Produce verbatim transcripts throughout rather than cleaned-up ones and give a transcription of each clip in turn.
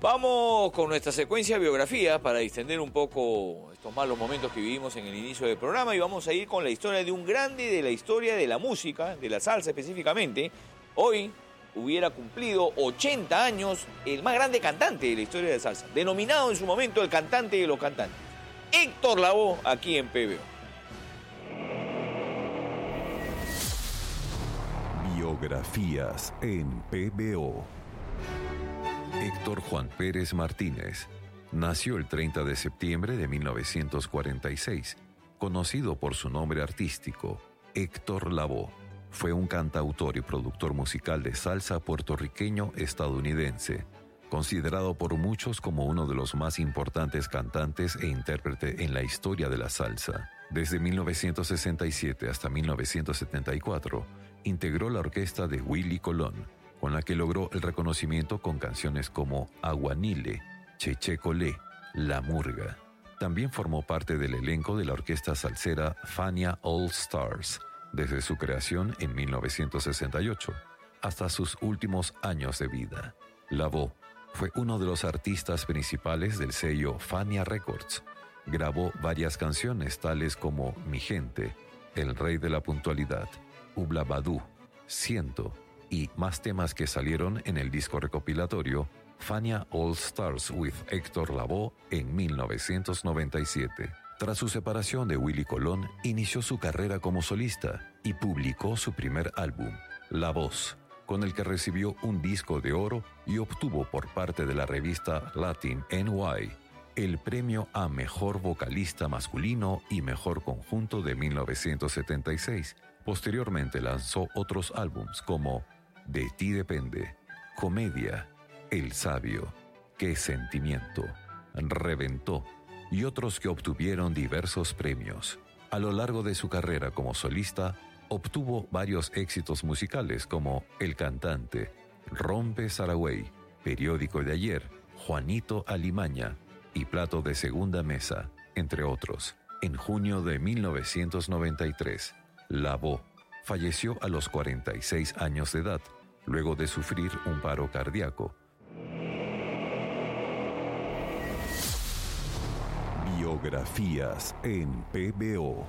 Vamos con nuestra secuencia de biografías para distender un poco estos malos momentos que vivimos en el inicio del programa y vamos a ir con la historia de un grande de la historia de la música, de la salsa específicamente. Hoy hubiera cumplido ochenta años el más grande cantante de la historia de la salsa, denominado en su momento el cantante de los cantantes, Héctor Lavoe, aquí en P B O. Biografías en P B O. Héctor Juan Pérez Martínez nació el treinta de septiembre de mil novecientos cuarenta y seis, conocido por su nombre artístico, Héctor Lavoe. Fue un cantautor y productor musical de salsa puertorriqueño-estadounidense, considerado por muchos como uno de los más importantes cantantes e intérprete en la historia de la salsa. Desde mil novecientos sesenta y siete hasta mil novecientos setenta y cuatro, integró la orquesta de Willie Colón, con la que logró el reconocimiento con canciones como Aguanile, Cheche Colé, La Murga. También formó parte del elenco de la orquesta salsera Fania All Stars, desde su creación en mil novecientos sesenta y ocho hasta sus últimos años de vida. Lavoe fue uno de los artistas principales del sello Fania Records. Grabó varias canciones tales como Mi Gente, El Rey de la Puntualidad, Ubla Badú, Siento y más temas que salieron en el disco recopilatorio Fania All Stars with Héctor Lavoe en mil novecientos noventa y siete. Tras su separación de Willie Colón, inició su carrera como solista y publicó su primer álbum, La Voz, con el que recibió un disco de oro y obtuvo por parte de la revista Latin N Y el premio a Mejor Vocalista Masculino y Mejor Conjunto de mil novecientos setenta y seis. Posteriormente lanzó otros álbums como De ti depende, Comedia, El Sabio, Qué Sentimiento, Reventó y otros que obtuvieron diversos premios. A lo largo de su carrera como solista, obtuvo varios éxitos musicales como El Cantante, Rompe Saragüey, Periódico de Ayer, Juanito Alimaña y Plato de Segunda Mesa, entre otros. En junio de mil novecientos noventa y tres, Lavoe falleció a los cuarenta y seis años de edad, luego de sufrir un paro cardíaco. Biografías en P B O.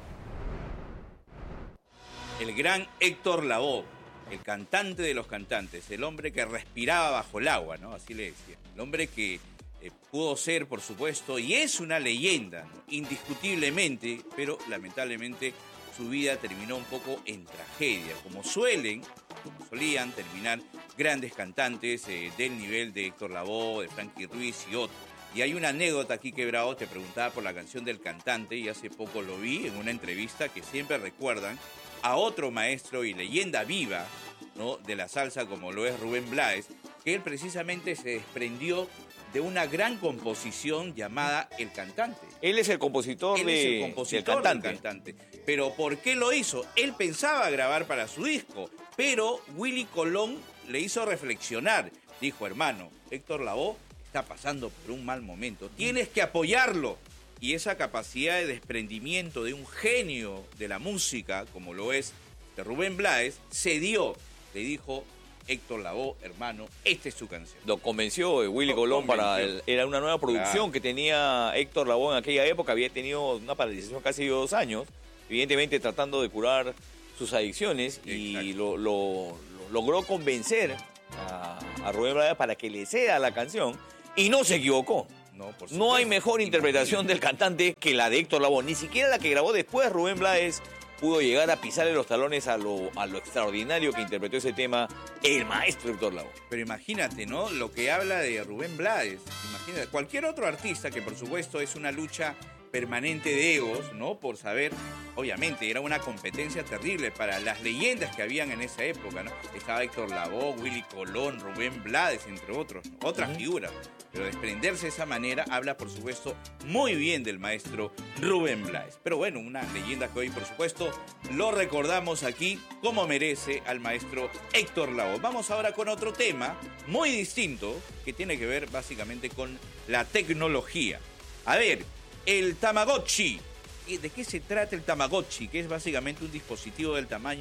El gran Héctor Lavoe, el cantante de los cantantes, el hombre que respiraba bajo el agua, ¿no? Así le decía. El hombre que eh, pudo ser, por supuesto, y es una leyenda, ¿no? Indiscutiblemente, pero lamentablemente su vida terminó un poco en tragedia, como suelen, como solían terminar grandes cantantes eh, del nivel de Héctor Lavoe, de Frankie Ruiz y otros. Y hay una anécdota aquí, Quebrado, te preguntaba por la canción del cantante y hace poco lo vi en una entrevista que siempre recuerdan a otro maestro y leyenda viva, ¿no?, de la salsa como lo es Rubén Blades, que él precisamente se desprendió de una gran composición llamada El Cantante. Él es el compositor, él de, es el compositor del cantante. del cantante. Pero ¿por qué lo hizo? Él pensaba grabar para su disco, pero Willie Colón le hizo reflexionar. Dijo, hermano, Héctor Lavoe está pasando por un mal momento, tienes que apoyarlo. Y esa capacidad de desprendimiento de un genio de la música, como lo es de Rubén Blades, se dio. Le dijo, Héctor Lavoe, hermano, esta es su canción. Lo convenció de Willie Colón para... El, era una nueva producción, claro, que tenía Héctor Lavoe en aquella época. Había tenido una paralización casi de dos años, evidentemente tratando de curar sus adicciones. Exacto. Y lo, lo, lo logró convencer a, a Rubén Blades para que le ceda la canción. Y no se equivocó. No, por supuesto. No hay mejor interpretación del cantante que la de Héctor Lavoe. Ni siquiera la que grabó después Rubén Blades pudo llegar a pisarle los talones a lo, a lo extraordinario que interpretó ese tema el maestro Héctor Lavoe. Pero imagínate, ¿no?, lo que habla de Rubén Blades. Imagínate, cualquier otro artista que por supuesto es una lucha permanente de egos, ¿no?, por saber, obviamente, era una competencia terrible para las leyendas que habían en esa época, ¿no? Estaba Héctor Lavoe, Willie Colón, Rubén Blades, entre otros, ¿no?, otras uh-huh. figuras. Pero desprenderse de esa manera habla, por supuesto, muy bien del maestro Rubén Blades. Pero bueno, una leyenda que hoy, por supuesto, lo recordamos aquí como merece al maestro Héctor Lavoe. Vamos ahora con otro tema muy distinto que tiene que ver básicamente con la tecnología. A ver, el Tamagotchi. ¿De qué se trata el Tamagotchi? Que es básicamente un dispositivo del tamaño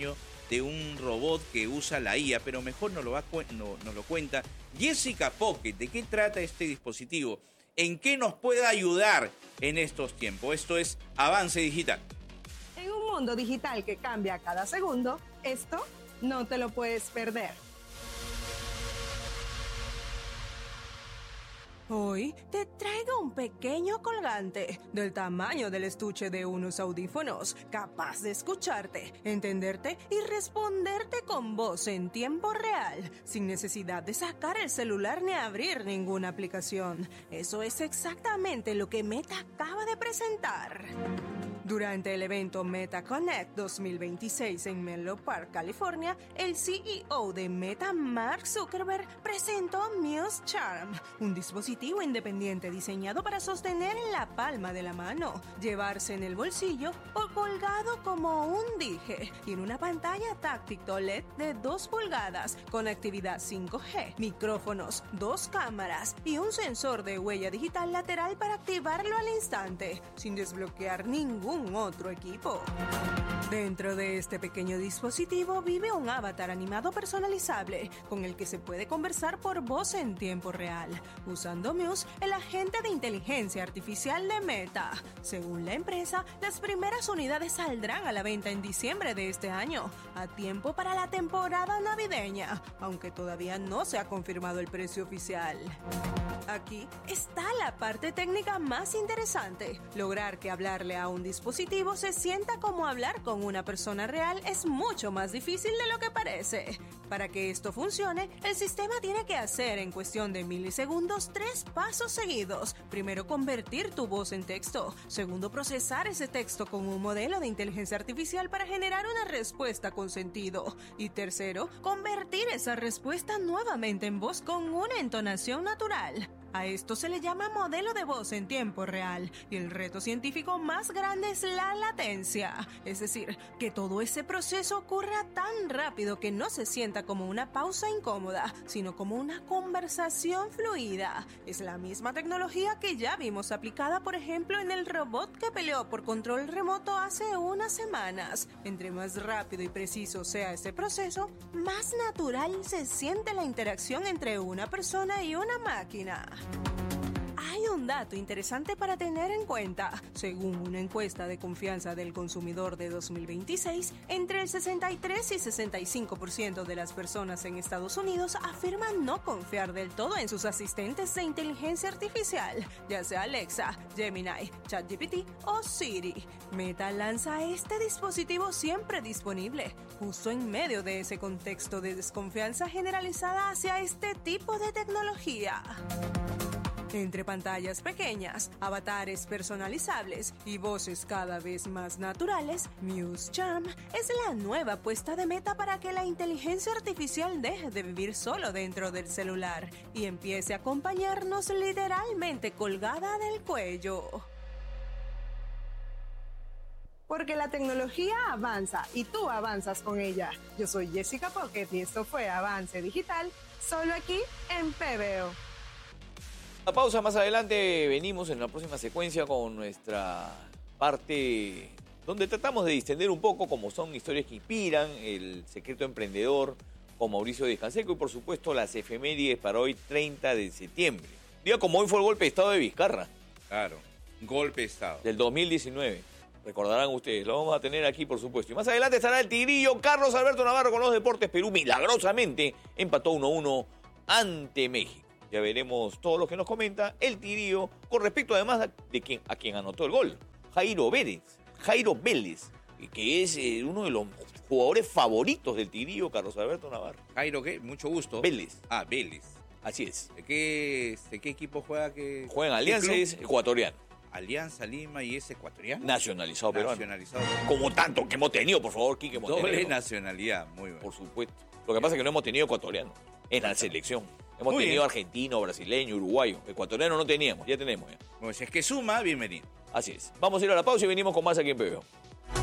de un robot que usa la I A, pero mejor nos lo, va, no, nos lo cuenta Jessica Pocket. ¿De qué trata este dispositivo? ¿En qué nos puede ayudar en estos tiempos? Esto es Avance Digital. En un mundo digital que cambia cada segundo, esto no te lo puedes perder. Hoy te traigo un pequeño colgante del tamaño del estuche de unos audífonos, capaz de escucharte, entenderte y responderte con voz en tiempo real, sin necesidad de sacar el celular ni abrir ninguna aplicación. Eso es exactamente lo que Meta acaba de presentar. Durante el evento Meta Connect dos mil veintiséis en Menlo Park, California, el C E O de Meta, Mark Zuckerberg, presentó Muse Charm, un dispositivo independiente diseñado para sostener en la palma de la mano, llevarse en el bolsillo o colgado como un dije, y en una pantalla táctil O L E D de dos pulgadas, conectividad cinco G, micrófonos, dos cámaras y un sensor de huella digital lateral para activarlo al instante, sin desbloquear ningún otro equipo. Dentro de este pequeño dispositivo vive un avatar animado personalizable con el que se puede conversar por voz en tiempo real, usando Muse, el agente de inteligencia artificial de Meta. Según la empresa, las primeras unidades saldrán a la venta en diciembre de este año, a tiempo para la temporada navideña, aunque todavía no se ha confirmado el precio oficial. Aquí está la parte técnica más interesante. Lograr que hablarle a un dispositivo se sienta como hablar con una persona real es mucho más difícil de lo que parece. Para que esto funcione, el sistema tiene que hacer en cuestión de milisegundos tres pasos seguidos. Primero, convertir tu voz en texto. Segundo, procesar ese texto con un modelo de inteligencia artificial para generar una respuesta con sentido. Y tercero, convertir esa respuesta nuevamente en voz con una entonación natural. A esto se le llama modelo de voz en tiempo real, y el reto científico más grande es la latencia, es decir, que todo ese proceso ocurra tan rápido que no se sienta como una pausa incómoda, sino como una conversación fluida. Es la misma tecnología que ya vimos aplicada, por ejemplo, en el robot que peleó por control remoto hace unas semanas. Entre más rápido y preciso sea ese proceso, más natural se siente la interacción entre una persona y una máquina. Hay un dato interesante para tener en cuenta. Según una encuesta de confianza del consumidor de dos mil veintiséis, entre el sesenta y tres y sesenta y cinco por ciento de las personas en Estados Unidos afirman no confiar del todo en sus asistentes de inteligencia artificial, ya sea Alexa, Gemini, ChatGPT o Siri. Meta lanza este dispositivo siempre disponible, justo en medio de ese contexto de desconfianza generalizada hacia este tipo de tecnología. Entre pantallas pequeñas, avatares personalizables y voces cada vez más naturales, Muse Charm es la nueva apuesta de Meta para que la inteligencia artificial deje de vivir solo dentro del celular y empiece a acompañarnos literalmente colgada del cuello. Porque la tecnología avanza y tú avanzas con ella. Yo soy Jessica Pocket y esto fue Avance Digital, solo aquí en P B O. La pausa, más adelante venimos en la próxima secuencia con nuestra parte donde tratamos de distender un poco cómo son historias que inspiran, el secreto emprendedor con Mauricio Díaz Canseco y por supuesto las efemérides para hoy treinta de septiembre. Día como hoy fue el golpe de estado de Vizcarra. Claro, golpe de estado. Del dos mil diecinueve. Recordarán ustedes, lo vamos a tener aquí por supuesto. Y más adelante estará el Tigrillo. Carlos Alberto Navarro con los deportes. Perú milagrosamente empató uno a uno ante México. Ya veremos todo lo que nos comenta el Tigrillo con respecto además de quien, a quien anotó el gol, Jairo Vélez, Jairo Vélez, que es eh, uno de los jugadores favoritos del Tigrillo, Carlos Alberto Navarro. Jairo, ¿qué? Mucho gusto. Vélez. Ah, Vélez. Así es. ¿De qué, de qué equipo juega? Que, juega en Alianza, es ecuatoriano. Alianza Lima y es ecuatoriano. Nacionalizado peruano. Nacionalizado. Como tanto que hemos tenido, por favor, Quique Montenegro. Doble nacionalidad, muy bueno. Por supuesto. Lo que pasa es que no hemos tenido ecuatoriano en la selección. Hemos Muy tenido bien. Argentino, brasileño, uruguayo. Ecuatoriano no teníamos, ya tenemos. Ya. Bueno, si es que suma, bienvenido. Así es. Vamos a ir a la pausa y venimos con más aquí en P B O.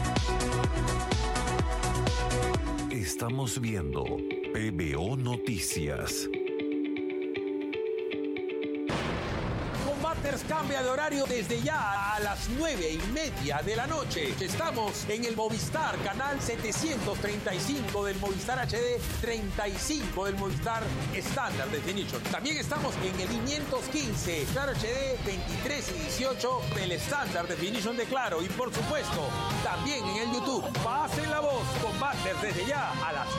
Estamos viendo P B O Noticias. Combate Butlers cambia de horario desde ya a las nueve y media de la noche. Estamos en el Movistar, canal setecientos treinta y cinco del Movistar H D, treinta y cinco del Movistar Standard Definition. También estamos en el quinientos quince, Claro H D, veintitrés y dieciocho del Standard Definition de Claro. Y por supuesto, también en el YouTube. Pasen la voz con Butlers desde ya a las